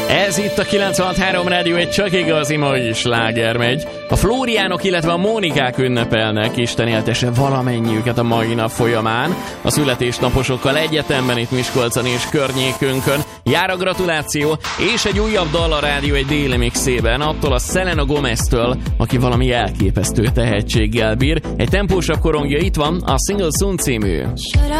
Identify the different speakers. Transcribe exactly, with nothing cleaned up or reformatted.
Speaker 1: Ez itt a kilencvenhat három Rádió, egy csak igazi mai sláger megy. A Flóriánok, illetve a Mónikák ünnepelnek, Isten éltesse valamennyiüket a mai nap folyamán. A születésnaposokkal egyetemben itt Miskolcon és környékünkön. Jár a gratuláció, és egy újabb dal a rádió egy déli mixében, attól a Selena Gomez-től, aki valami elképesztő tehetséggel bír. Egy tempósabb korongja itt van, a Single Soon című.